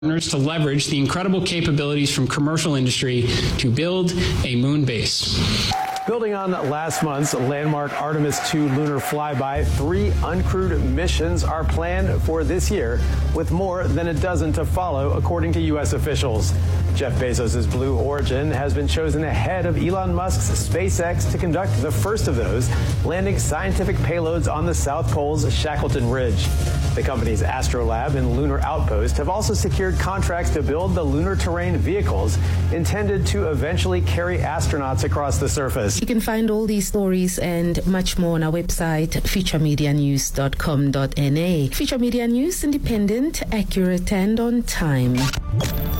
to leverage the incredible capabilities from commercial industry to build a moon base. Building on last month's landmark Artemis II lunar flyby, 3 uncrewed missions are planned for this year, with more than a dozen to follow, according to U.S. officials. Jeff Bezos' Blue Origin has been chosen ahead of Elon Musk's SpaceX to conduct the first of those, landing scientific payloads on the South Pole's Shackleton Ridge. The company's Astrolab and Lunar Outpost have also secured contracts to build the lunar terrain vehicles intended to eventually carry astronauts across the surface. You can find all these stories and much more on our website, featuremedianews.com.na. Feature Media News, independent, accurate, and on time.